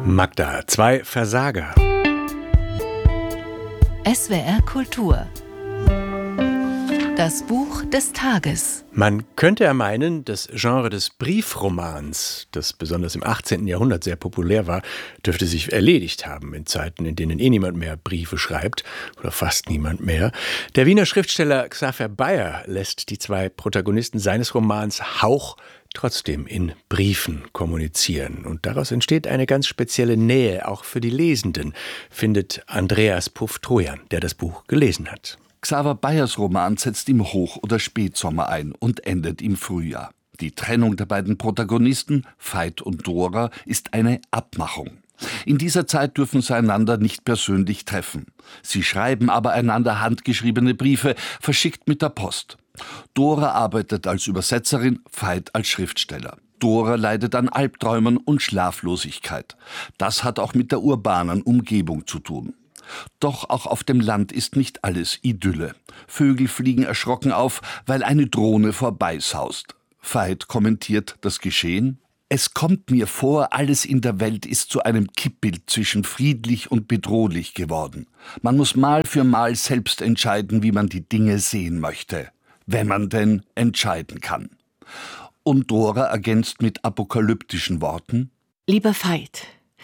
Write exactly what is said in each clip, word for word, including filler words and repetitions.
Magda, zwei Versager. S W R Kultur. Das Buch des Tages. Man könnte ja meinen, das Genre des Briefromans, das besonders im achtzehnten Jahrhundert sehr populär war, dürfte sich erledigt haben in Zeiten, in denen eh niemand mehr Briefe schreibt oder fast niemand mehr. Der Wiener Schriftsteller Xaver Beyer lässt die zwei Protagonisten seines Romans Hauch trotzdem in Briefen kommunizieren. Und daraus entsteht eine ganz spezielle Nähe, auch für die Lesenden, findet Andreas Puff-Trojan, der das Buch gelesen hat. Xaver Beyers Roman setzt im Hoch- oder Spätsommer ein und endet im Frühjahr. Die Trennung der beiden Protagonisten, Veit und Dora, ist eine Abmachung. In dieser Zeit dürfen sie einander nicht persönlich treffen. Sie schreiben aber einander handgeschriebene Briefe, verschickt mit der Post. Dora arbeitet als Übersetzerin, Veit als Schriftsteller. Dora leidet an Albträumen und Schlaflosigkeit. Das hat auch mit der urbanen Umgebung zu tun. Doch auch auf dem Land ist nicht alles Idylle. Vögel fliegen erschrocken auf, weil eine Drohne vorbeisaust. Veit kommentiert das Geschehen. Es kommt mir vor, alles in der Welt ist zu einem Kippbild zwischen friedlich und bedrohlich geworden. Man muss Mal für Mal selbst entscheiden, wie man die Dinge sehen möchte. Wenn man denn entscheiden kann. Und Dora ergänzt mit apokalyptischen Worten: Lieber Veit,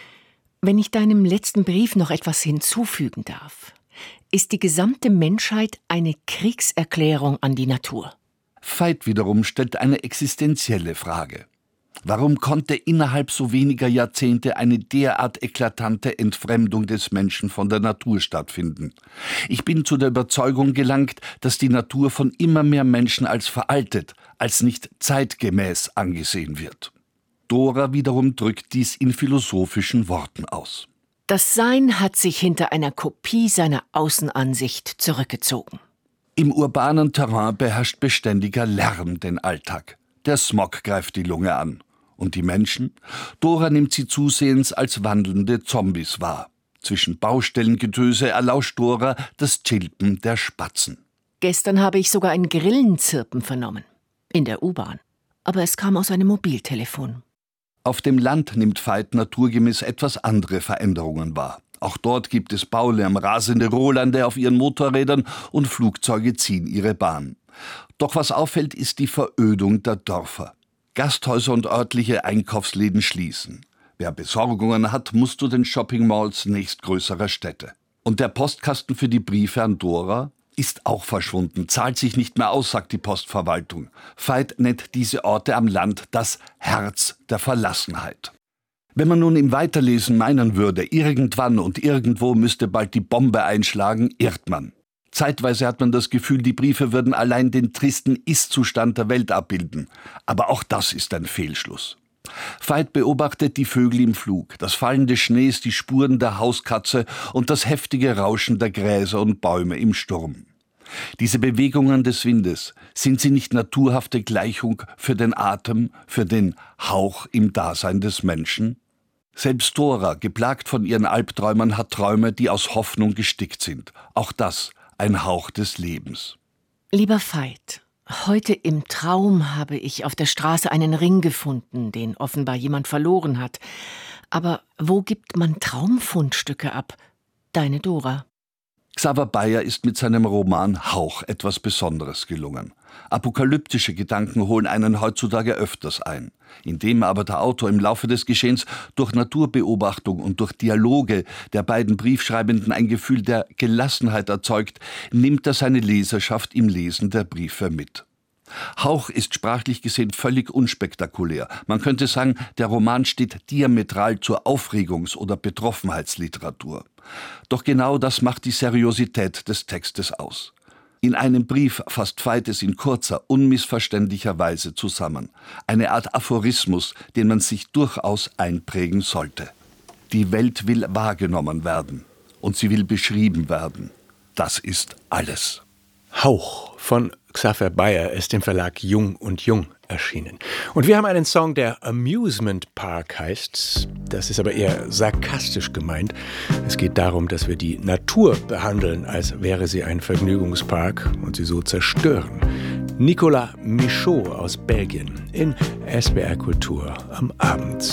wenn ich deinem letzten Brief noch etwas hinzufügen darf, ist die gesamte Menschheit eine Kriegserklärung an die Natur. Veit wiederum stellt eine existenzielle Frage. Warum konnte innerhalb so weniger Jahrzehnte eine derart eklatante Entfremdung des Menschen von der Natur stattfinden? Ich bin zu der Überzeugung gelangt, dass die Natur von immer mehr Menschen als veraltet, als nicht zeitgemäß angesehen wird. Dora wiederum drückt dies in philosophischen Worten aus. Das Sein hat sich hinter einer Kopie seiner Außenansicht zurückgezogen. Im urbanen Terrain beherrscht beständiger Lärm den Alltag. Der Smog greift die Lunge an. Und die Menschen? Dora nimmt sie zusehends als wandelnde Zombies wahr. Zwischen Baustellengetöse erlauscht Dora das Chilpen der Spatzen. Gestern habe ich sogar ein Grillenzirpen vernommen. In der U-Bahn. Aber es kam aus einem Mobiltelefon. Auf dem Land nimmt Veit naturgemäß etwas andere Veränderungen wahr. Auch dort gibt es Baulärm, rasende Rohlande auf ihren Motorrädern und Flugzeuge ziehen ihre Bahn. Doch was auffällt, ist die Verödung der Dörfer. Gasthäuser und örtliche Einkaufsläden schließen. Wer Besorgungen hat, muss zu den Shoppingmalls nächstgrößerer Städte. Und der Postkasten für die Briefe an Dora ist auch verschwunden, zahlt sich nicht mehr aus, sagt die Postverwaltung. Veit nennt diese Orte am Land das Herz der Verlassenheit. Wenn man nun im Weiterlesen meinen würde, irgendwann und irgendwo müsste bald die Bombe einschlagen, irrt man. Zeitweise hat man das Gefühl, die Briefe würden allein den tristen Ist-Zustand der Welt abbilden. Aber auch das ist ein Fehlschluss. Veit beobachtet die Vögel im Flug, das Fallen des Schnees, die Spuren der Hauskatze und das heftige Rauschen der Gräser und Bäume im Sturm. Diese Bewegungen des Windes, sind sie nicht naturhafte Gleichung für den Atem, für den Hauch im Dasein des Menschen? Selbst Dora, geplagt von ihren Albträumen, hat Träume, die aus Hoffnung gestickt sind. Auch das ein Hauch des Lebens. Lieber Veit, heute im Traum habe ich auf der Straße einen Ring gefunden, den offenbar jemand verloren hat. Aber wo gibt man Traumfundstücke ab? Deine Dora. Xaver Beyer ist mit seinem Roman Hauch etwas Besonderes gelungen. Apokalyptische Gedanken holen einen heutzutage öfters ein. Indem aber der Autor im Laufe des Geschehens durch Naturbeobachtung und durch Dialoge der beiden Briefschreibenden ein Gefühl der Gelassenheit erzeugt, nimmt er seine Leserschaft im Lesen der Briefe mit. Hauch ist sprachlich gesehen völlig unspektakulär. Man könnte sagen, der Roman steht diametral zur Aufregungs- oder Betroffenheitsliteratur. Doch genau das macht die Seriosität des Textes aus. In einem Brief fasst Veit es in kurzer, unmissverständlicher Weise zusammen. Eine Art Aphorismus, den man sich durchaus einprägen sollte. Die Welt will wahrgenommen werden und sie will beschrieben werden. Das ist alles. Hauch von Xaver Beyer ist im Verlag Jung und Jung erschienen. Und wir haben einen Song, der Amusement Park heißt. Das ist aber eher sarkastisch gemeint. Es geht darum, dass wir die Natur behandeln, als wäre sie ein Vergnügungspark und sie so zerstören. Nicolas Michaud aus Belgien in S W R Kultur am Abend.